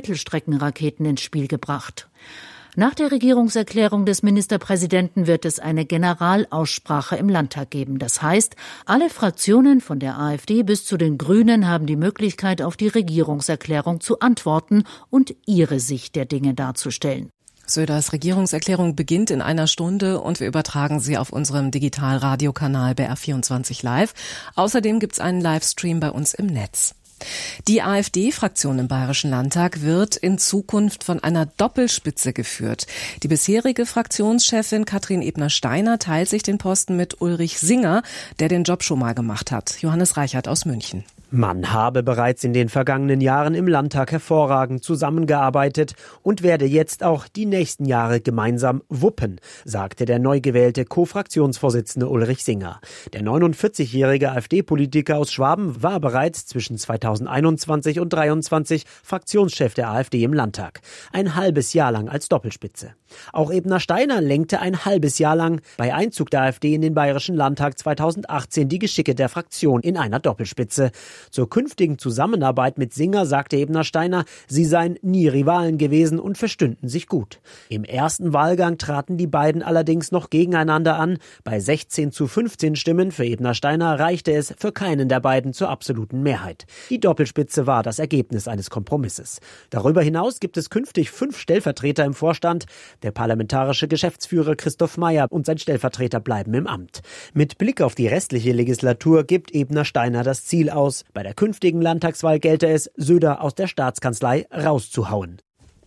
Mittelstreckenraketen ins Spiel gebracht. Nach der Regierungserklärung des Ministerpräsidenten wird es eine Generalaussprache im Landtag geben. Das heißt, alle Fraktionen von der AfD bis zu den Grünen haben die Möglichkeit, auf die Regierungserklärung zu antworten und ihre Sicht der Dinge darzustellen. Söders Regierungserklärung beginnt in einer Stunde und wir übertragen sie auf unserem Digitalradiokanal BR24 Live. Außerdem gibt's einen Livestream bei uns im Netz. Die AfD-Fraktion im Bayerischen Landtag wird in Zukunft von einer Doppelspitze geführt. Die bisherige Fraktionschefin Katrin Ebner-Steiner teilt sich den Posten mit Ulrich Singer, der den Job schon mal gemacht hat. Johannes Reichert aus München. Man habe bereits in den vergangenen Jahren im Landtag hervorragend zusammengearbeitet und werde jetzt auch die nächsten Jahre gemeinsam wuppen, sagte der neu gewählte Co-Fraktionsvorsitzende Ulrich Singer. Der 49-jährige AfD-Politiker aus Schwaben war bereits zwischen 2021 und 2023 Fraktionschef der AfD im Landtag. Ein halbes Jahr lang als Doppelspitze. Auch Ebner-Steiner lenkte ein halbes Jahr lang bei Einzug der AfD in den Bayerischen Landtag 2018 die Geschicke der Fraktion in einer Doppelspitze. Zur künftigen Zusammenarbeit mit Singer sagte Ebner-Steiner, sie seien nie Rivalen gewesen und verstünden sich gut. Im ersten Wahlgang traten die beiden allerdings noch gegeneinander an. Bei 16:15 Stimmen für Ebner-Steiner reichte es für keinen der beiden zur absoluten Mehrheit. Die Doppelspitze war das Ergebnis eines Kompromisses. Darüber hinaus gibt es künftig 5 Stellvertreter im Vorstand. Der parlamentarische Geschäftsführer Christoph Mayer und sein Stellvertreter bleiben im Amt. Mit Blick auf die restliche Legislatur gibt Ebner-Steiner das Ziel aus, bei der künftigen Landtagswahl gelte es, Söder aus der Staatskanzlei rauszuhauen.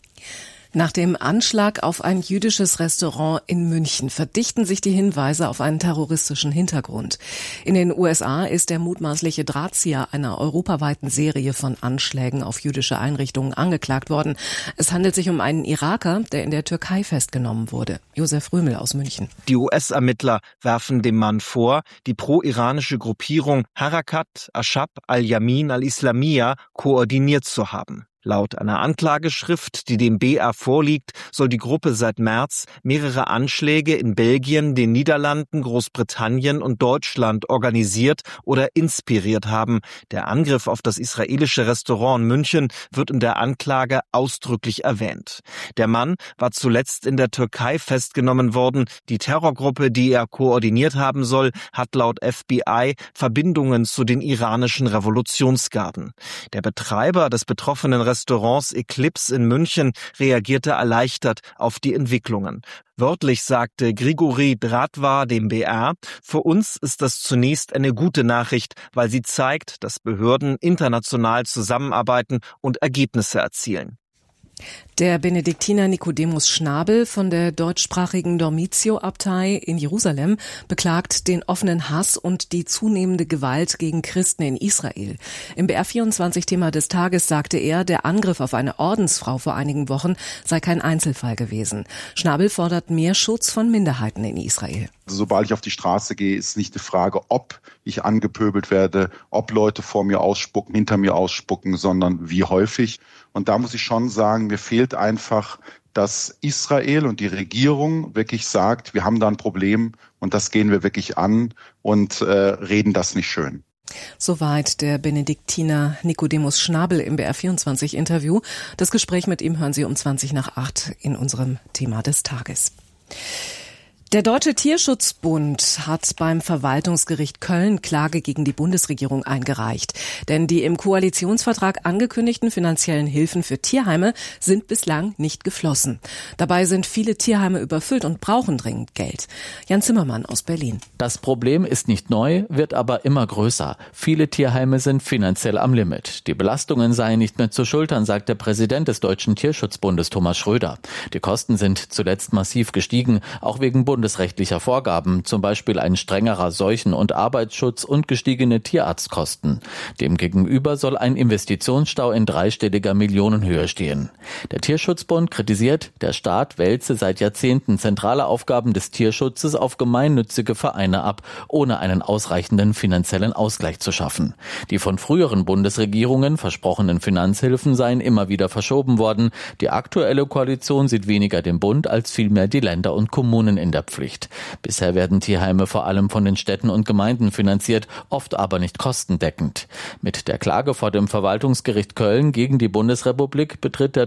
Nach dem Anschlag auf ein jüdisches Restaurant in München verdichten sich die Hinweise auf einen terroristischen Hintergrund. In den USA ist der mutmaßliche Drahtzieher einer europaweiten Serie von Anschlägen auf jüdische Einrichtungen angeklagt worden. Es handelt sich um einen Iraker, der in der Türkei festgenommen wurde. Josef Römel aus München. Die US-Ermittler werfen dem Mann vor, die pro-iranische Gruppierung Harakat Ashab al-Yamin al-Islamiyya koordiniert zu haben. Laut einer Anklageschrift, die dem BR vorliegt, soll die Gruppe seit März mehrere Anschläge in Belgien, den Niederlanden, Großbritannien und Deutschland organisiert oder inspiriert haben. Der Angriff auf das israelische Restaurant in München wird in der Anklage ausdrücklich erwähnt. Der Mann war zuletzt in der Türkei festgenommen worden. Die Terrorgruppe, die er koordiniert haben soll, hat laut FBI Verbindungen zu den iranischen Revolutionsgarden. Der Betreiber des betroffenen Restaurants Eclipse in München reagierte erleichtert auf die Entwicklungen. Wörtlich sagte Grigori Dratwa dem BR, für uns ist das zunächst eine gute Nachricht, weil sie zeigt, dass Behörden international zusammenarbeiten und Ergebnisse erzielen. Der Benediktiner Nicodemus Schnabel von der deutschsprachigen Dormitio-Abtei in Jerusalem beklagt den offenen Hass und die zunehmende Gewalt gegen Christen in Israel. Im BR24-Thema des Tages sagte er, der Angriff auf eine Ordensfrau vor einigen Wochen sei kein Einzelfall gewesen. Schnabel fordert mehr Schutz von Minderheiten in Israel. Sobald ich auf die Straße gehe, ist nicht die Frage, ob ich angepöbelt werde, ob Leute vor mir ausspucken, hinter mir ausspucken, sondern wie häufig. Und da muss ich schon sagen, mir fehlt einfach, dass Israel und die Regierung wirklich sagt, wir haben da ein Problem und das gehen wir wirklich an und reden das nicht schön. Soweit der Benediktiner Nicodemus Schnabel im BR24-Interview. Das Gespräch mit ihm hören Sie um 7:20 in unserem Thema des Tages. Der Deutsche Tierschutzbund hat beim Verwaltungsgericht Köln Klage gegen die Bundesregierung eingereicht. Denn die im Koalitionsvertrag angekündigten finanziellen Hilfen für Tierheime sind bislang nicht geflossen. Dabei sind viele Tierheime überfüllt und brauchen dringend Geld. Jan Zimmermann aus Berlin. Das Problem ist nicht neu, wird aber immer größer. Viele Tierheime sind finanziell am Limit. Die Belastungen seien nicht mehr zu schultern, sagt der Präsident des Deutschen Tierschutzbundes Thomas Schröder. Die Kosten sind zuletzt massiv gestiegen, auch wegen bundesrechtlicher Vorgaben, zum Beispiel ein strengerer Seuchen- und Arbeitsschutz und gestiegene Tierarztkosten. Demgegenüber soll ein Investitionsstau in dreistelliger Millionenhöhe stehen. Der Tierschutzbund kritisiert, der Staat wälze seit Jahrzehnten zentrale Aufgaben des Tierschutzes auf gemeinnützige Vereine ab, ohne einen ausreichenden finanziellen Ausgleich zu schaffen. Die von früheren Bundesregierungen versprochenen Finanzhilfen seien immer wieder verschoben worden. Die aktuelle Koalition sieht weniger den Bund als vielmehr die Länder und Kommunen in der Pflicht. Bisher werden Tierheime vor allem von den Städten und Gemeinden finanziert, oft aber nicht kostendeckend. Mit der Klage vor dem Verwaltungsgericht Köln gegen die Bundesrepublik betritt der